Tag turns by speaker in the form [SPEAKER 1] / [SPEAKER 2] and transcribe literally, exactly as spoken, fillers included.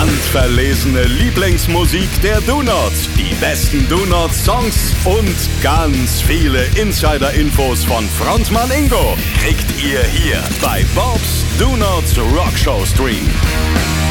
[SPEAKER 1] Handverlesene Lieblingsmusik der Donuts, die besten Donut-Songs und ganz viele Insider-Infos von Frontmann Ingo kriegt ihr hier bei Bob's Donuts Rockshow Stream.